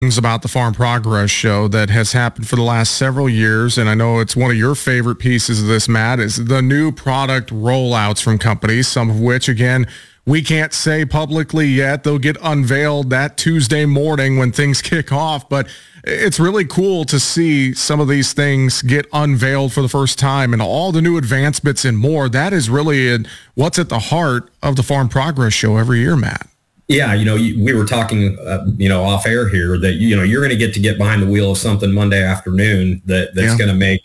Things about the Farm Progress Show that has happened for the last several years, and I know it's one of your favorite pieces of this, Matt, is the new product rollouts from companies, some of which, again, we can't say publicly yet. They'll get unveiled that Tuesday morning when things kick off, but it's really cool to see some of these things get unveiled for the first time and all the new advancements and more. That is really what's at the heart of the Farm Progress Show every year, Matt. Yeah, we were talking, off air here that, you're going to get behind the wheel of something Monday afternoon that's going to make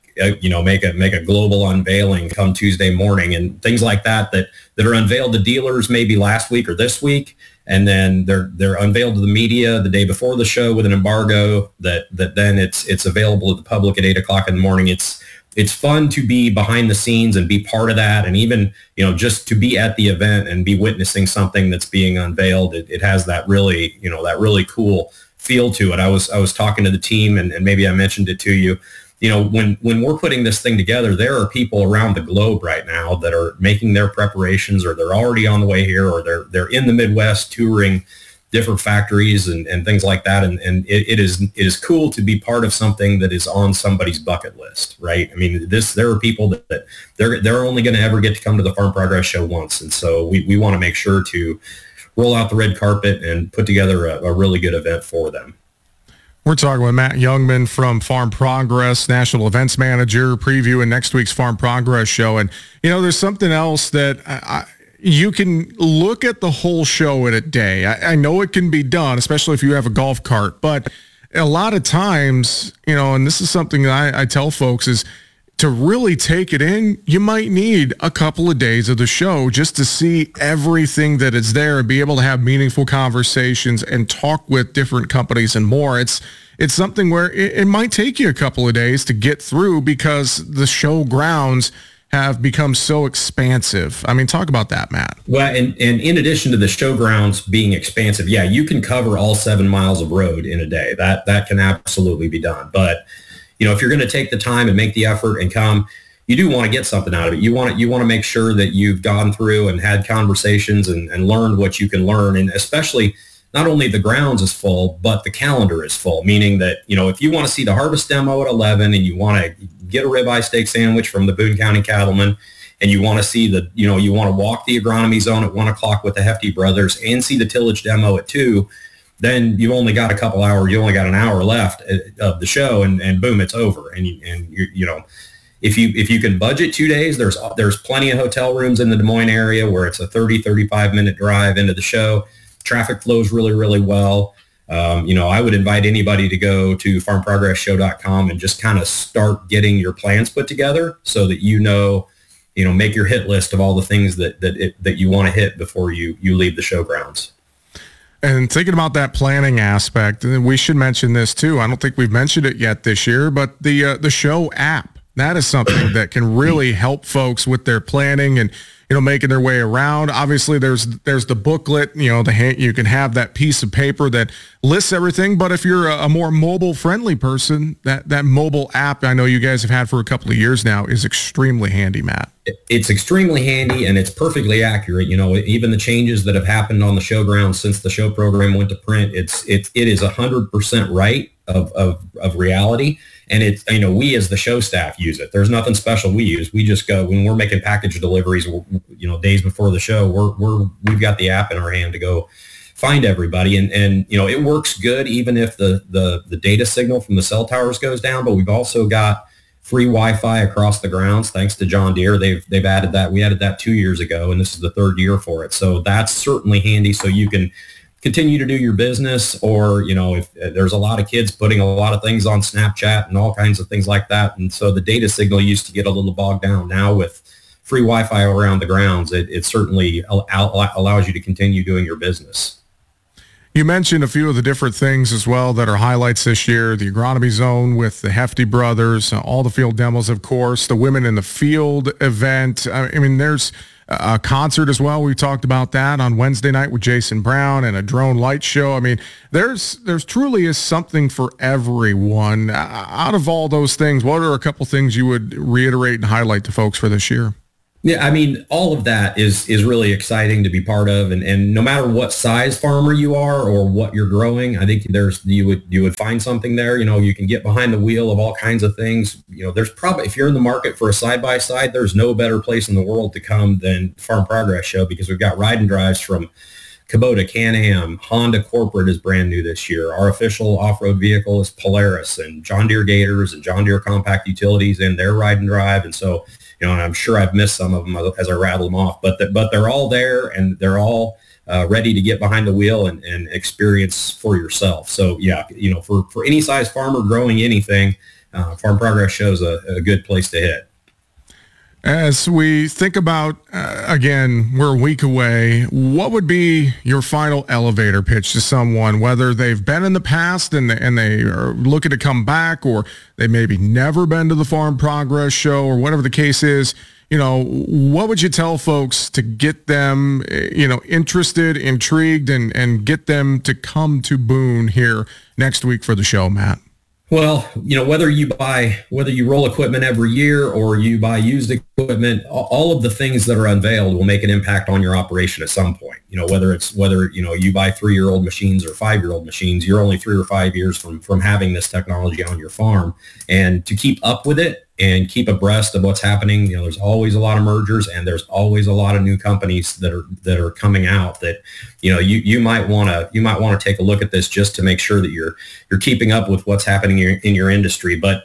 a global unveiling come Tuesday morning, and things like that are unveiled to dealers maybe last week or this week. And then they're unveiled to the media the day before the show with an embargo that then it's available to the public at 8:00 in the morning. It's fun to be behind the scenes and be part of that. And even, just to be at the event and be witnessing something that's being unveiled, it has that really cool feel to it. I was talking to the team and maybe I mentioned it to you. When we're putting this thing together, there are people around the globe right now that are making their preparations, or they're already on the way here, or they're in the Midwest touring different factories and things like that. And it is cool to be part of something that is on somebody's bucket list, right? I mean, there are people that they're only going to ever get to come to the Farm Progress Show once. And so we want to make sure to roll out the red carpet and put together a really good event for them. We're talking with Matt Youngman from Farm Progress, National Events Manager, previewing next week's Farm Progress Show. And, there's something else that you can look at the whole show in a day. I know it can be done, especially if you have a golf cart. But a lot of times, and this is something that I tell folks, is to really take it in, you might need a couple of days of the show just to see everything that is there and be able to have meaningful conversations and talk with different companies and more. It's something where it might take you a couple of days to get through because the show grounds have become so expansive. I mean, talk about that, Matt. Well, and in addition to the showgrounds being expansive, yeah, you can cover all 7 miles of road in a day. That can absolutely be done. But if you're going to take the time and make the effort and come, you do want to get something out of it. You want to make sure that you've gone through and had conversations and learned what you can learn. And especially, not only the grounds is full, but the calendar is full, meaning that, if you want to see the harvest demo at 11 and you want to get a ribeye steak sandwich from the Boone County Cattlemen, and you want to see you want to walk the agronomy zone at 1:00 with the Hefty Brothers and see the tillage demo at 2, then you've only got a couple hours. You only got an hour left of the show, and boom, it's over. And if you can budget 2 days, there's plenty of hotel rooms in the Des Moines area where it's a 35 minute drive into the show. Traffic flows really, really well. I would invite anybody to go to farmprogressshow.com and just kind of start getting your plans put together so that make your hit list of all the things that you want to hit before you leave the showgrounds. And thinking about that planning aspect, we should mention this too. I don't think we've mentioned it yet this year, but the show app, that is something that can really help folks with their planning and making their way around. Obviously, there's the booklet. You can have that piece of paper that lists everything. But if you're a more mobile-friendly person, that mobile app I know you guys have had for a couple of years now is extremely handy, Matt. It's extremely handy, and it's perfectly accurate. Even the changes that have happened on the showgrounds since the show program went to print, it is 100% right of reality. And it's, we as the show staff use it. There's nothing special we use. We just go when we're making package deliveries, days before the show, we've got the app in our hand to go find everybody. And it works good even if the data signal from the cell towers goes down. But we've also got free Wi-Fi across the grounds thanks to John Deere. They've added that. We added that 2 years ago, and this is the 3rd year for it. So that's certainly handy. So you can continue to do your business, or if there's a lot of kids putting a lot of things on Snapchat and all kinds of things like that, and so the data signal used to get a little bogged down. Now with free Wi-Fi around the grounds, it certainly allows you to continue doing your business. You mentioned a few of the different things as well that are highlights this year: the agronomy zone with the Hefty Brothers, all the field demos, of course, the Women in the Field event. I mean, there's a concert as well. We talked about that on Wednesday night with Jason Brown, and a drone light show. I mean, there's truly is something for everyone. Out of all those things, what are a couple things you would reiterate and highlight to folks for this year? Yeah, I mean, all of that is really exciting to be part of, and no matter what size farmer you are or what you're growing, I think you would find something there. You can get behind the wheel of all kinds of things. There's probably, if you're in the market for a side-by-side, there's no better place in the world to come than Farm Progress Show, because we've got ride and drives from Kubota, Can-Am, Honda Corporate is brand new this year. Our official off-road vehicle is Polaris, and John Deere Gators and John Deere Compact Utilities in their ride and drive, and so. And I'm sure I've missed some of them as I rattle them off, but they're all there, and they're all ready to get behind the wheel and experience for yourself. So yeah, for any size farmer growing anything, Farm Progress Show is a good place to hit. As we think about, again, we're a week away, what would be your final elevator pitch to someone, whether they've been in the past and they are looking to come back, or they maybe never been to the Farm Progress Show, or whatever the case is? What would you tell folks to get them, interested, intrigued, and get them to come to Boone here next week for the show, Matt? Well, whether you roll equipment every year or you buy used equipment, all of the things that are unveiled will make an impact on your operation at some point. Whether you buy 3-year-old machines or 5-year-old machines, you're only 3 or 5 years from having this technology on your farm. And to keep up with it and keep abreast of what's happening, there's always a lot of mergers, and there's always a lot of new companies that are coming out that, you might want to take a look at this just to make sure that you're keeping up with what's happening in your industry. But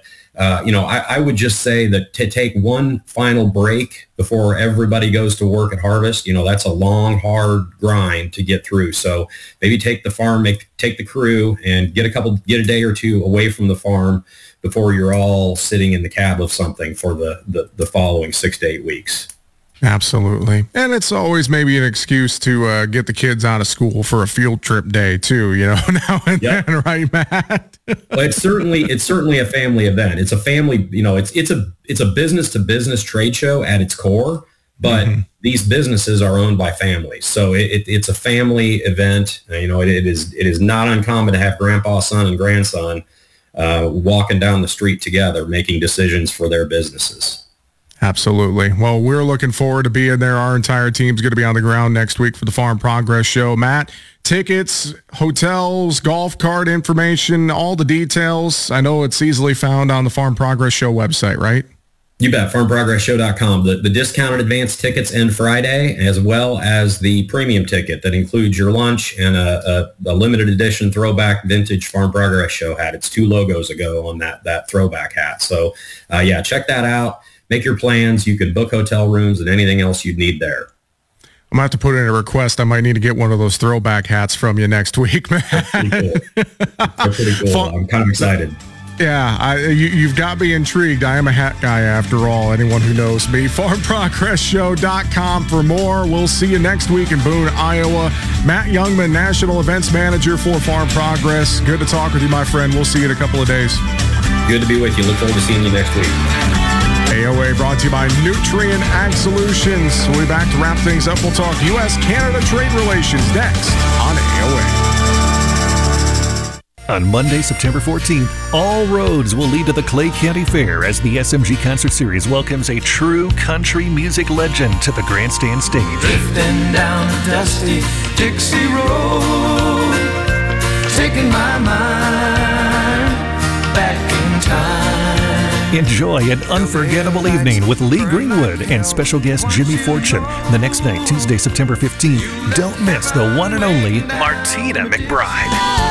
I would just say that to take one final break before everybody goes to work at harvest, that's a long, hard grind to get through. So maybe take the farm, take the crew, and get a day or two away from the farm before you're all sitting in the cab of something for the following 6 to 8 weeks. Absolutely. And it's always maybe an excuse to get the kids out of school for a field trip day too, now and then, right, Matt? Well, it's certainly a family event. It's a family, it's a business to business trade show at its core, but these businesses are owned by families. So it's a family event. It is not uncommon to have grandpa, son, and grandson walking down the street together, making decisions for their businesses. Absolutely. Well, we're looking forward to being there. Our entire team's going to be on the ground next week for the Farm Progress Show. Matt, tickets, hotels, golf cart information, all the details. I know it's easily found on the Farm Progress Show website, right? You bet, farmprogressshow.com. The discounted advance tickets end Friday, as well as the premium ticket that includes your lunch and a limited edition throwback vintage Farm Progress Show hat. It's 2 logos ago on that throwback hat. So, check that out. Make your plans. You can book hotel rooms and anything else you'd need there. I'm going to have to put in a request. I might need to get one of those throwback hats from you next week, man. That's pretty cool. They're pretty cool. I'm kind of excited. Yeah, you've got me intrigued. I am a hat guy after all, anyone who knows me. FarmProgressShow.com for more. We'll see you next week in Boone, Iowa. Matt Youngman, National Events Manager for Farm Progress. Good to talk with you, my friend. We'll see you in a couple of days. Good to be with you. Look forward to seeing you next week. AOA brought to you by Nutrien Ag Solutions. We'll be back to wrap things up. We'll talk U.S.-Canada trade relations next on AOA. On Monday, September 14th, all roads will lead to the Clay County Fair as the SMG Concert Series welcomes a true country music legend to the grandstand stage. Drifting down a dusty Dixie road, taking my mind back in time. Enjoy an unforgettable evening with Lee Greenwood and special guest Jimmy Fortune. The next night, Tuesday, September 15th, don't miss the one and only Martina McBride.